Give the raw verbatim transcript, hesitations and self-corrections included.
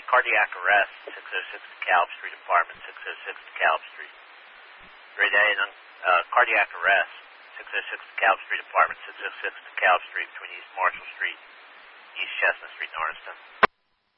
cardiac arrest, six oh six DeKalb Street, apartment six oh six DeKalb Street. Grade A, and uh, cardiac arrest, six oh six DeKalb Street, apartment six oh six DeKalb Street, between East Marshall Street, East Chestnut Street, and Arniston.